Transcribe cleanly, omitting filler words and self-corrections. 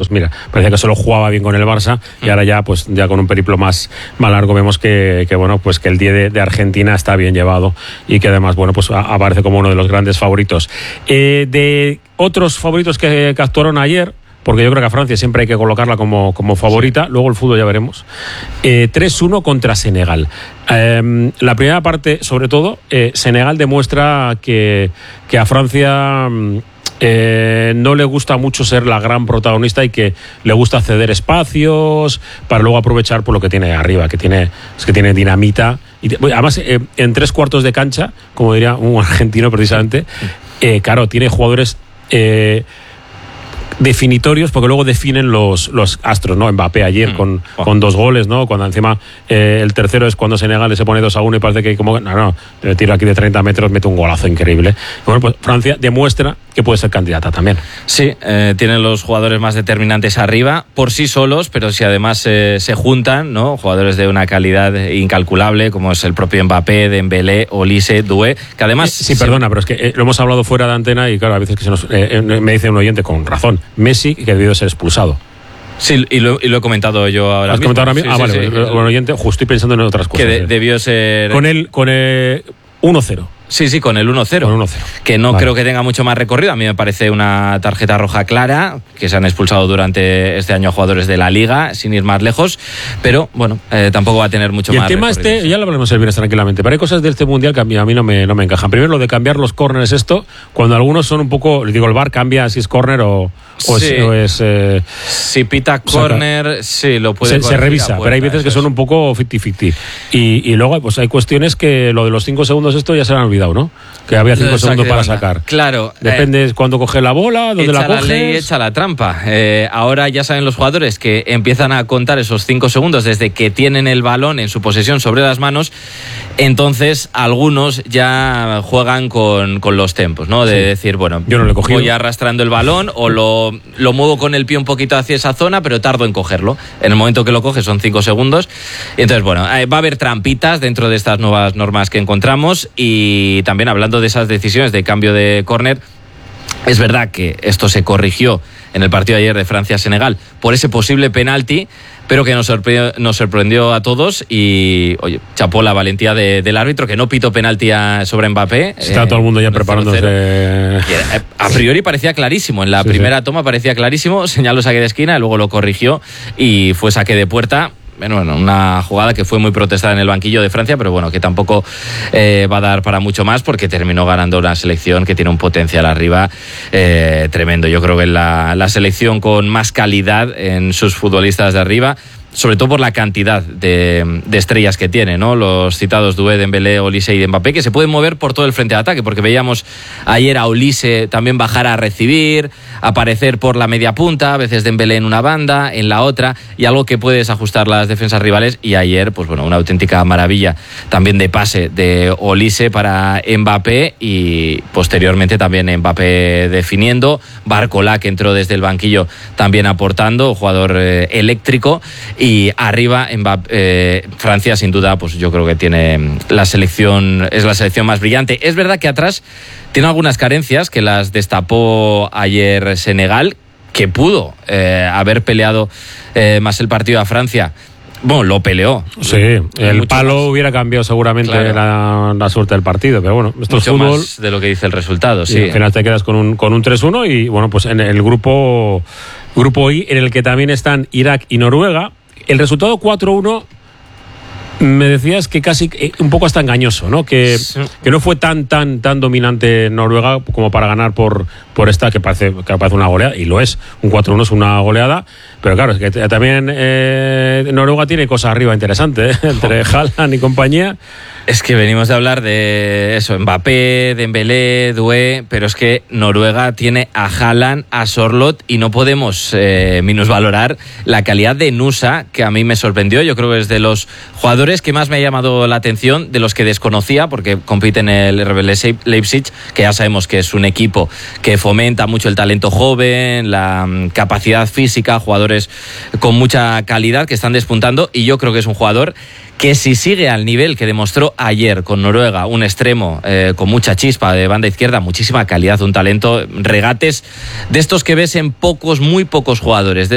pues mira, parecía que solo jugaba bien con el Barça y ahora ya pues ya con un periplo más largo vemos que bueno, pues que el 10 de Argentina está bien llevado y que además, bueno, pues aparece como uno de los grandes favoritos. De otros favoritos que actuaron ayer, porque yo creo que a Francia siempre hay que colocarla como favorita, luego el fútbol ya veremos. 3-1 contra Senegal. La primera parte, sobre todo, Senegal demuestra que a Francia no le gusta mucho ser la gran protagonista y que le gusta ceder espacios para luego aprovechar por lo que tiene arriba, que tiene dinamita. Y además, en 3/4 de cancha, como diría un argentino precisamente, claro, tiene jugadores definitorios, porque luego definen los astros, ¿no? Mbappé ayer con 2 goles, ¿no? Cuando encima el tercero es cuando Senegal se pone 2-1 y parece que como el tiro aquí de 30 metros mete un golazo increíble. Y bueno, pues Francia demuestra que puede ser candidata también. Sí, tienen los jugadores más determinantes arriba por sí solos, pero si además se juntan, ¿no? Jugadores de una calidad incalculable, como es el propio Mbappé, Dembélé, Olise, Doué, que además... Sí, perdona, pero es que lo hemos hablado fuera de antena y claro, a veces que me dice un oyente con razón, Messi que debió ser expulsado. Sí, y lo he comentado yo ahora mismo. ¿Has comentado ahora mismo? Sí, vale, sí. Bueno, oyente, justo estoy pensando en otras cosas. Que debió ser... Con el 1-0. Sí, con el 1-0. Con 1-0. Que no creo que tenga mucho más recorrido. A mí me parece una tarjeta roja clara, que se han expulsado durante este año jugadores de la Liga, sin ir más lejos. Pero, bueno, tampoco va a tener mucho más recorrido. Y el tema ya lo hablaremos el viernes tranquilamente. Pero hay cosas de este Mundial que a mí no me encajan. Primero, lo de cambiar los córneres, cuando algunos son un poco... Digo, el VAR cambia si es córner o es... si pita córner, sí, lo puede se revisa, pero hay veces que son un poco 50-50. Y luego pues hay cuestiones que lo de los 5 segundos ya se lo han olvidado, ¿no? Que había 5 segundos para sacar. Claro. Depende cuándo coge la bola, dónde la coges. Echa la ley, echa la trampa. Ahora ya saben los jugadores que empiezan a contar esos 5 segundos desde que tienen el balón en su posesión sobre las manos. Entonces algunos ya juegan con los tempos, ¿no? De decir, bueno, yo no le he cogido. Voy arrastrando el balón o lo muevo con el pie un poquito hacia esa zona, pero tardo en cogerlo. En el momento que lo coges son 5 segundos. Entonces, bueno, va a haber trampitas dentro de estas nuevas normas que encontramos. Y también hablando de esas decisiones de cambio de córner, es verdad que esto se corrigió en el partido de ayer de Francia-Senegal por ese posible penalti, pero que nos sorprendió a todos. Y, oye, chapó la valentía del árbitro, que no pitó penalti sobre Mbappé. Está todo el mundo ya preparándose. A priori parecía clarísimo, en la primera toma parecía clarísimo, señaló saque de esquina, luego lo corrigió y fue saque de puerta. Bueno, una jugada que fue muy protestada en el banquillo de Francia, pero bueno, que tampoco va a dar para mucho más, porque terminó ganando una selección que tiene un potencial arriba tremendo. Yo creo que la selección con más calidad en sus futbolistas de arriba, sobre todo por la cantidad de estrellas que tiene, ¿no? Los citados Doué, Dembélé, Olise y Mbappé, que se pueden mover por todo el frente de ataque, porque veíamos ayer a Olise también bajar a recibir, aparecer por la media punta, a veces Dembélé en una banda, en la otra, y algo que puedes ajustar las defensas rivales. Y ayer, pues bueno, una auténtica maravilla también de pase de Olise para Mbappé, y posteriormente también Mbappé definiendo, Barcola, que entró desde el banquillo también aportando, jugador eléctrico. Y arriba Francia, sin duda, pues yo creo que tiene es la selección más brillante. Es verdad que atrás tiene algunas carencias que las destapó ayer Senegal, que pudo haber peleado más el partido a Francia. Bueno, lo peleó. Sí, el palo más hubiera cambiado seguramente, claro, la suerte del partido, pero bueno, esto mucho es fútbol, más de lo que dice el resultado, sí. Al final te quedas con un 3-1 y bueno, pues en el grupo I, en el que también están Irak y Noruega, el resultado 4-1 me decías que casi un poco hasta engañoso, ¿no? Que no fue tan dominante Noruega como para ganar por esta que parece una goleada, y lo es. Un 4-1 es una goleada, pero claro, es que también Noruega tiene cosas arriba interesantes, entre Haaland y compañía. Es que venimos de hablar de eso, Mbappé, Dembélé, Doué, pero es que Noruega tiene a Haaland, a Sorloth, y no podemos minusvalorar la calidad de Nusa, que a mí me sorprendió. Yo creo que es de los jugadores que más me ha llamado la atención, de los que desconocía, porque compite en el RB Leipzig, que ya sabemos que es un equipo que fomenta mucho el talento joven, la capacidad física, jugadores con mucha calidad que están despuntando, y yo creo que es un jugador que si sigue al nivel que demostró ayer con Noruega, un extremo con mucha chispa de banda izquierda, muchísima calidad, un talento, regates de estos que ves en muy pocos jugadores.